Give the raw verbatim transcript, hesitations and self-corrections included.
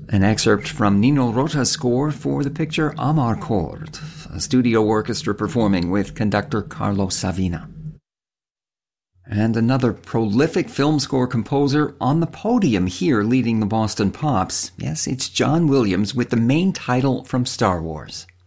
An excerpt from Nino Rota's score for the picture Amarcord, a studio orchestra performing with conductor Carlo Savina. And another prolific film score composer on the podium here leading the Boston Pops. Yes, it's John Williams with the main title from Star Wars.